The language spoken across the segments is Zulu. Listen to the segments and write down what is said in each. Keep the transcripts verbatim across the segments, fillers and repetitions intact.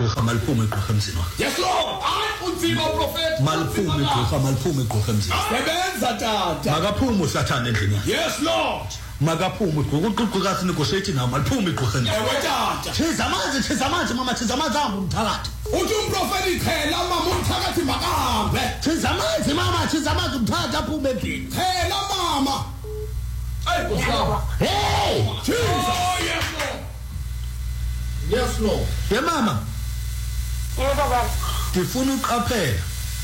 igqirha maliphume igqirha emzini wakhe. Yes Lord. Hayi unzima prophet. Maliphume igqirha maliphume igqirha emzini. Sebenza tata. Makaphume usathane endlini yakhe. Yes Lord. Makaphume igqirha negotiate nawo maliphume igqirha emzini. Ewe tata. Thiza amanzi thiza amanzi mama thiza amanzi ahamba umthakathi. Uthi umprofeti ikhela mama umthakathi makahambe. Thiza amanzi mama thiza amanzi umthakathi aphume endlini. Khela mama. Hey, hey, Jesus. Oh, yes, Lord. Yes, Lord. Ye mama. Yebo baba. Ndifuna uqaphela.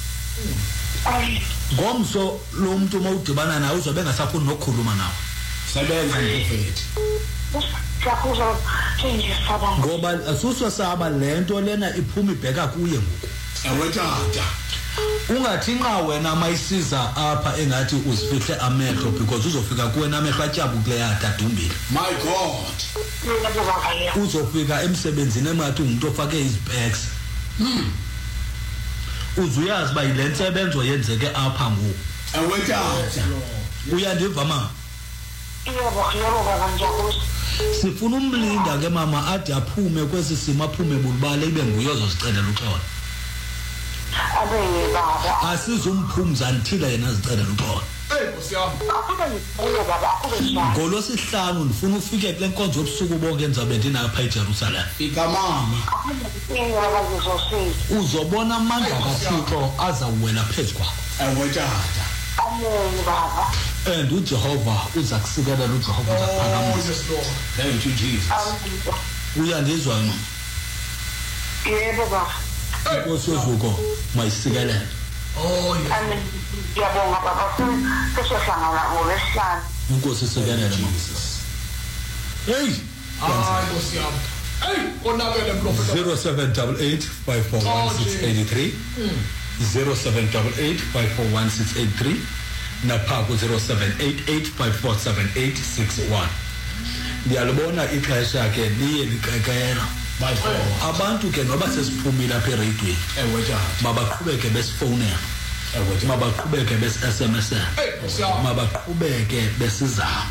Ngomso lo muntu mawudibana naye uzobe engasafuni nokukhuluma nawe. Sebenza umprofeti. Siyakuzo change sababa. Ngoba asuswa saba lento lena iphuma ibheka kuye ngoku. Ewe tata. Ungathi nqa wena mayisiza apha engathi uzifihle amehlo because uzofika kuwena amehlo atyabu kule yada dumbile. My God. Uzofika emsebenzini engathi umuntu ofake izipeks. Hmm. Uzuyazi ba ile nsebenzo yenzeke apha ngoku. Ewe tata. Uyandiva mama? Yebo, yebo baba ngiyakuza. Sifuna umlinda ke mama ade aphume kwesi simo aphume bulibale ibe nguye ozosicela uxolo. Abe baba. Asizumphumza until yena azicelela uxolo. Hey Nkosi yami. Akube yibuye baba, akube njani? Ngolosihlanu ndifuna ufike kule nkonzo yobusuku bonke enzabe ndinapha eJerusalem. Fika mama. Yebo ngizosiza. Uzobona amandla kaThixo azawuwela phezu kwakho. Ewe tata. Amen baba. And uJehova uza kusikelela uJehova uza kuphakamisa. Yes Lord. Thank you Jesus. Uyandizwa mama? Yebo baba. Inkosi yozuko mayisikelele. Oh yes. Amen. Ngiyabonga baba. Sesihlangana ngolesihlanu. Inkosi isikelele mama. Hey. Ah Nkosi yami. Hey, konakele prophet. zero seven eight eight five four one six eight three zero seven eight eight five four one six eight three naphaku zero seven eight eight five four seven eight six one. Ndiyalibona ixesha ke liye liqekela. My God. Abantu ke noba sesiphumile apha eradweni Ewe tata. mabaqhubeke besifonela. Ewe tata. Mabaqhubeke besi-S M S. Hey Nkosi yami. Mabaqhubeke besizama.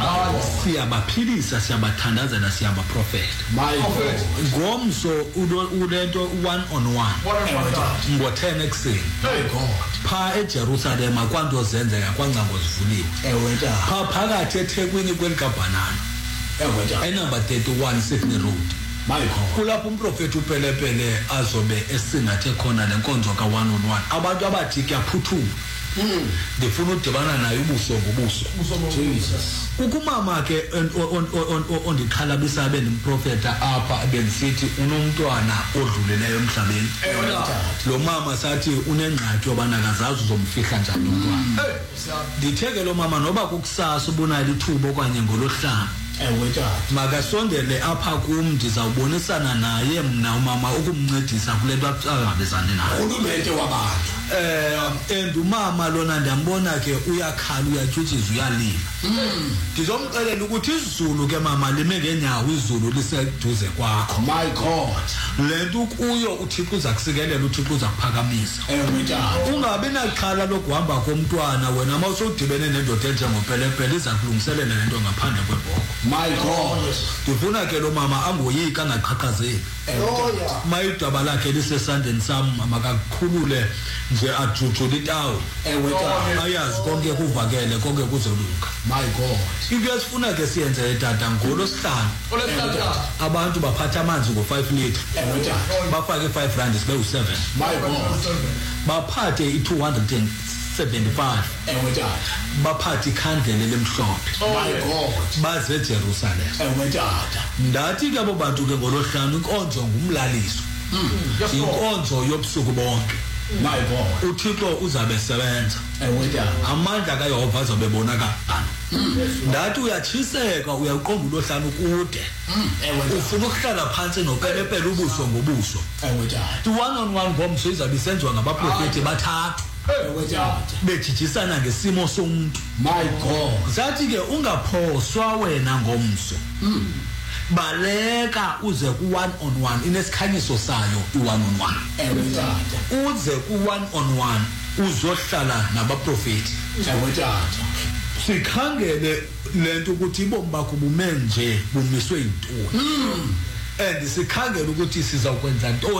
Siyabaphilisa siyabathandazela siyabaprofeta. My God. Ngomso ulento one on one. Ewe tata. ngo-ten ekuseni My God. pha eJerusalem kwanto zenzeka kwancango zivuliwe. Ewe tata. Pha phakathi eThekwini kwelikabhanana Ewe tata. enumber thirty-one Sydney Road. My God. Kulapho umprofeti upelepele azobe esingathe khona lenkonzo ka one on one. Abantu abathi kuyaphuthuma. Hmm. Ndifuna udibana naye ubuso ngobuso. Jesus. Ukumama ke ondixhalabisa bendimprofeta apha bendisithi unomntwana odlulileyo emhlabeni. Ewe tata. Lo mama sathi unengqathi yobana akazazi uzomfihla njani umntwana. Hey Nkosi yami. Nditheke lo mama noba kukusasa ubonala ithuba okanye ngolohlanu Ewe tata. makasondele apha kum ndizawubonisana naye mna umama ukumncedisa kule nto angabezane nayo. Urhulumente wabantu. Eh and umama lona ndiyambona ke uyakhala uyatyutshiza uyalila. Ndizomxelela ukuthi izulu ke mama lime ngenyawo izulu liseduze kwakho. My God. Lento kuyo uThixo uza kusikelela uThixo uza kuphakamisa. Ewe tata. Ungabi naxhala lokuhamba komntwana wena mawusudibene nendoda enjengopelepele iza kulungiselela lento ngaphandle kwebhoko. My God. Ndifuna ke lo mama angoyika angaqhaqhazeli. Oh yeah. Mayidaba lakhe lisesandeni sam makakhulule nje ajujule itawo. Ewe tata. Ayazi konke kuvakele konke kuzoluka. My God. Into esifuna ke siyenze tata ngolosihlanu Olesihlanu. abantu baphatha amanzi ngo five litre Ewe tata. bafake five rand sibe u seven. My God. Baphathe i two hundred seventy-five. Ewe tata. Baphathe ikhandlela lemhlophe. My God. Baze eJerusalem. Ewe tata. Ndathi ke abo bantu ke ngolosihlanu inkonzo ngumlaliso. Inkonzo yobusuku bonke. My God. uThixo uzabe sebenza. Ewe tata. Amandla kaYehova azobebonakala. Ndathi uyatshiseka uyaqomba ulohlanu kude. Ewe Ufuna ukuhlala phansi nopelepele ubuso ngobuso. Ewe tata. one on one ngomso izabe isenziwa ngabaprofeti bathathu Ewe tata. bejijisana ngesimo somuntu. My God. Sathi ke ungaphoswa wena ngomso. Baleka uze ku one on one inesikhanyiso sayo i one on one. Ewe tata. Uze ku one on one uzohlala nabaprofeti. Ewe tata. Sikhangele lento ukuthi ibomba bakho bume nje bumiswe intoni. And sikhangele ukuthi sizakwenza ntoni.